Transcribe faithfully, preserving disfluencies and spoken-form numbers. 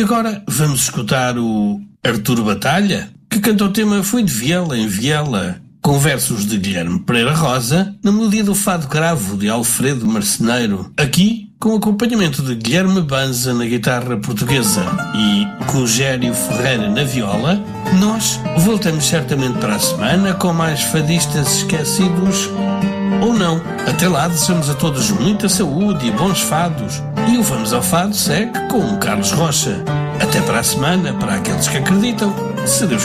agora vamos escutar o Artur Batalha, que canta o tema Foi de Viela em Viela, com versos de Guilherme Pereira Rosa, na melodia do fado gravo de Alfredo Marceneiro, aqui com acompanhamento de Guilherme Banza na guitarra portuguesa e Rogério Ferreira na viola. Nós voltamos certamente para a semana com mais fadistas esquecidos ou não. Até lá, desejamos a todos muita saúde e bons fados. E o Vamos ao Fado segue com o Carlos Rocha. Até para a semana, para aqueles que acreditam, se Deus